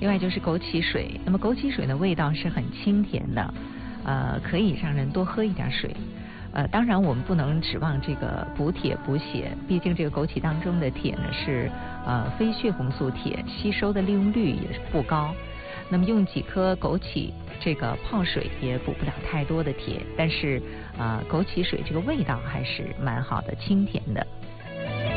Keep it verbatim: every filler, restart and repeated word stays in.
另外就是枸杞水。那么枸杞水的味道是很清甜的，呃，可以让人多喝一点水。呃，当然我们不能指望这个补铁补血，毕竟这个枸杞当中的铁呢是呃非血红素铁，吸收的利用率也是不高。那么用几颗枸杞这个泡水也补不了太多的铁，但是呃枸杞水这个味道还是蛮好的，清甜的。